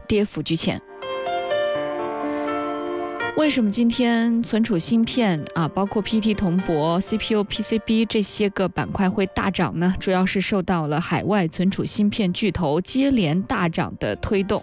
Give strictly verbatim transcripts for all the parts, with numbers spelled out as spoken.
跌幅居前。为什么今天存储芯片啊，包括 P E T 铜箔、C P U、P C B 这些个板块会大涨呢？主要是受到了海外存储芯片巨头接连大涨的推动。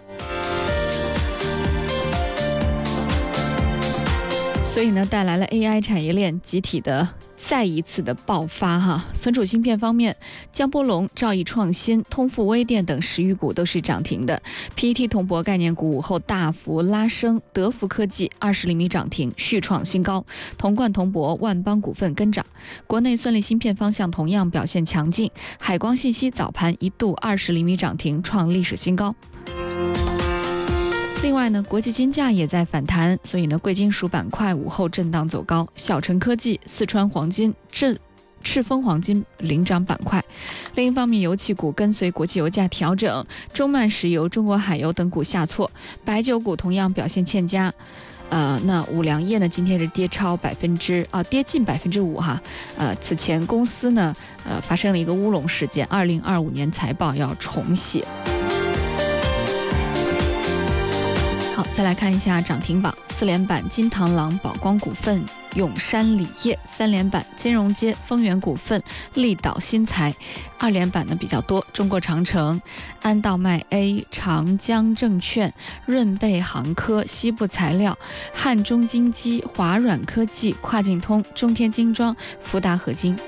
所以呢，带来了 A I 产业链集体的再一次的爆发哈。存储芯片方面，江波龙、兆易创新、通富微电等十余股都是涨停的。P E T 铜箔概念股午后大幅拉升，德福科技二十厘米涨停，续创新高。铜冠铜箔、万邦股份跟涨。国内算力芯片方向同样表现强劲，海光信息早盘一度二十厘米涨停，创历史新高。另外呢，国际金价也在反弹，所以呢，贵金属板块午后震荡走高，小陈科技、四川黄金、赤赤峰黄金领涨板块。另一方面，油气股跟随国际油价调整，中曼石油、中国海油等股下挫，白酒股同样表现欠佳。呃，那五粮液呢，今天是跌超百分之啊，跌近百分之五哈。呃，此前公司呢，呃，发生了一个乌龙事件，二零二五年财报要重写。好，再来看一下涨停榜，四连板金螳螂、宝光股份、永山锂业；三连板金融街、丰源股份、立岛新材；二连板呢比较多，中国长城、安道麦 A、长江证券、润贝航科、西部材料、汉中金基、华软科技、跨境通、中天精装、福达合金。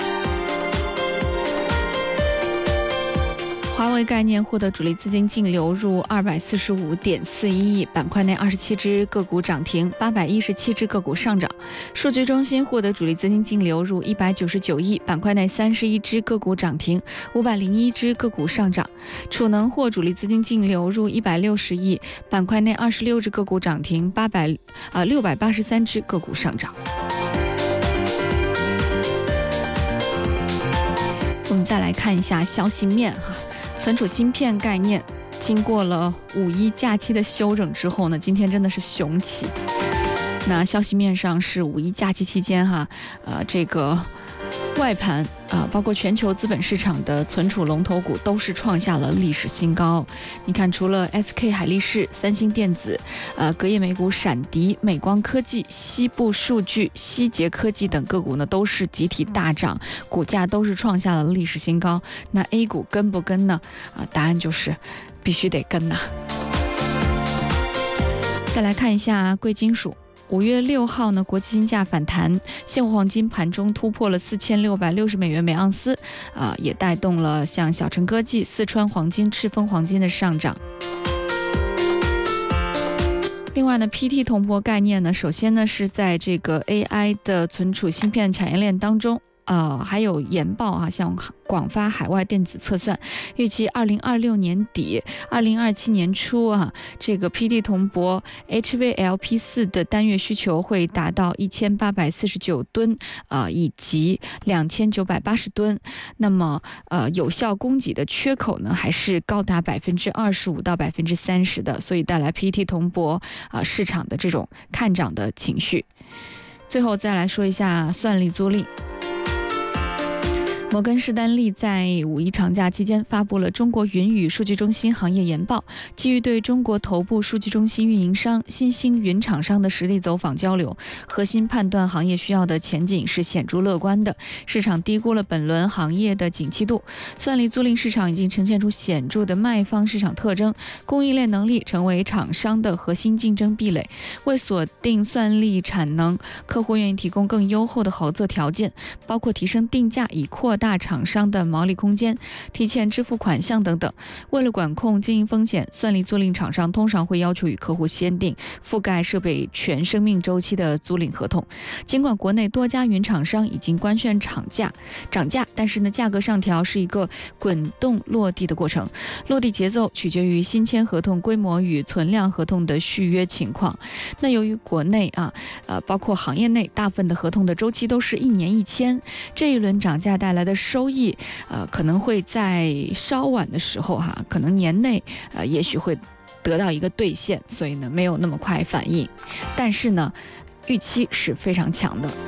华为概念获得主力资金净流入二百四十五点四一亿，板块内二十七只个股涨停，八百一十七只个股上涨。数据中心获得主力资金净流入一百九十九亿，板块内三十一只个股涨停，五百零一只个股上涨。储能获主力资金净流入一百六十亿，板块内二十六只个股涨停，八百呃六百八十三只个股上涨。我们再来看一下消息面哈。存储芯片概念经过了五一假期的休整之后呢，今天真的是雄起。那消息面上是五一假期期间哈，呃，这个外盘啊、呃，包括全球资本市场的存储龙头股都是创下了历史新高。你看，除了 S K 海力士、三星电子、呃隔夜美股闪迪、美光科技、西部数据、希捷科技等个股呢，都是集体大涨，股价都是创下了历史新高。那 A 股跟不跟呢？啊、呃，答案就是必须得跟呐。再来看一下贵金属。五月六号呢，国际金价反弹，现货黄金盘中突破了四千六百六十美元每盎司，啊、呃，也带动了像小陈科技、四川黄金、赤峰黄金的上涨。另外呢 ，P T 铜箔概念呢，首先呢是在这个 A I 的存储芯片产业链当中。呃，还有研报啊，像广发海外电子测算，预计二零二六年底、二零二七年初啊，这个 P T 铜箔 H V L P 四 的单月需求会达到一千八百四十九吨，呃，以及两千九百八十吨。那么，呃，有效供给的缺口呢，还是高达百分之二十五到百分之三十的，所以带来 P T 铜箔啊、呃、市场的这种看涨的情绪。最后再来说一下算力租赁。摩根士丹利在五一长假期间发布了中国云语数据中心行业研报，基于对中国头部数据中心运营商、新兴云厂商的实地走访交流，核心判断行业需要的前景是显著乐观的，市场低估了本轮行业的景气度。算力租赁市场已经呈现出显著的卖方市场特征，供应链能力成为厂商的核心竞争壁垒。为锁定算力产能，客户愿意提供更优厚的合作条件，包括提升定价以扩大厂商的毛利空间、提前支付款项等等。为了管控经营风险，算力租赁厂商通常会要求与客户签订覆盖设备全生命周期的租赁合同。尽管国内多家云厂商已经官宣涨价涨价，但是呢，价格上调是一个滚动落地的过程，落地节奏取决于新签合同规模与存量合同的续约情况。那由于国内啊，呃，包括行业内大部分的合同的周期都是一年一签，这一轮涨价带来的收益，呃，可能会在稍晚的时候哈，可能年内呃，也许会得到一个兑现，所以呢，没有那么快反应，但是呢，预期是非常强的。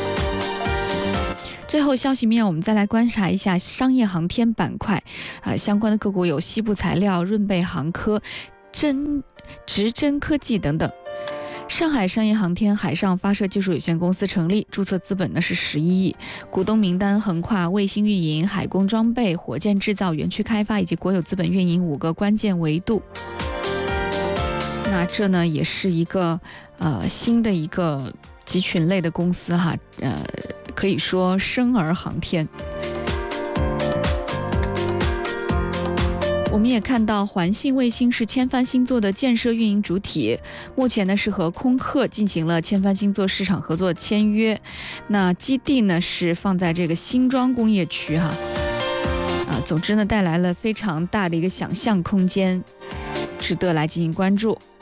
最后消息面，我们再来观察一下商业航天板块，呃，相关的个股有西部材料、润贝航科。 真直真科技等等。上海商业航天海上发射技术有限公司成立，注册资本呢是十一亿，股东名单横跨卫星运营、海工装备、火箭制造、园区开发以及国有资本运营五个关键维度。那这呢也是一个呃新的一个集群类的公司哈，呃可以说生儿航天。我们也看到环信卫星是千帆星座的建设运营主体，目前呢是和空客进行了千帆星座市场合作签约，那基地呢是放在这个新庄工业区哈，啊，总之呢带来了非常大的一个想象空间，值得来进行关注。